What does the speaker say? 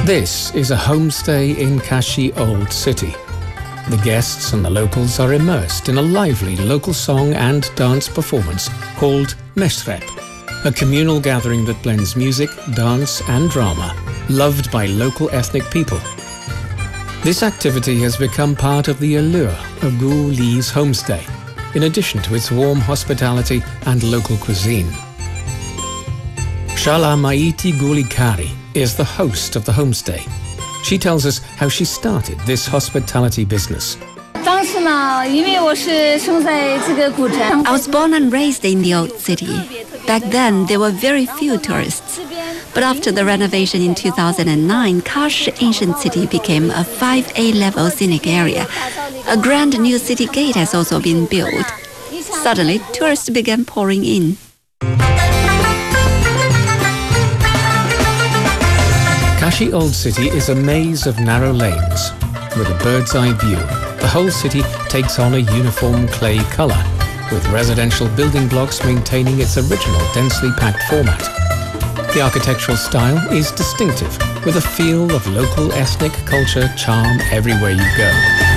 This is a homestay in Kashi Old City. The guests and the locals are immersed in a lively local song and dance performance called Meshrep, a communal gathering that blends music, dance and drama, loved by local ethnic people. This activity has become part of the allure of Gu Li's homestay, in addition to its warm hospitality and local cuisine. Shala Maiti Gulikari is the host of the homestay. She tells us how she started this hospitality business. I was born and raised in the old city. Back then, there were very few tourists. But after the renovation in 2009, Kashi Ancient City became a 5A level scenic area. A grand new city gate has also been built. Suddenly, tourists began pouring in. Kashi Old City is a maze of narrow lanes. With a bird's-eye view, the whole city takes on a uniform clay color, with residential building blocks maintaining its original densely packed format. The architectural style is distinctive, with a feel of local ethnic culture charm everywhere you go.